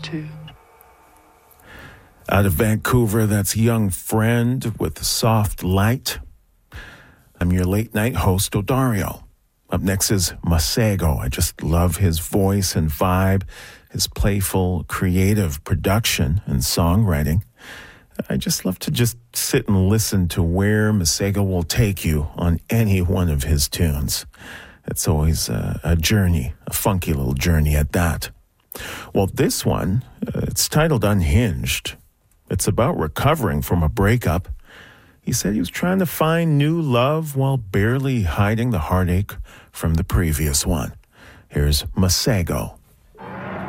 too. Out of Vancouver, that's Young Friend with Soft Light. I'm your late night host, Odario. Up next is Masego. I just love his voice and vibe, his playful, creative production and songwriting. I just love to just sit and listen to where Masego will take you on any one of his tunes. It's always a journey, a funky little journey at that. Well, this one, it's titled Unhinged. It's about recovering from a breakup. He said he was trying to find new love while barely hiding the heartache from the previous one. Here's Masego.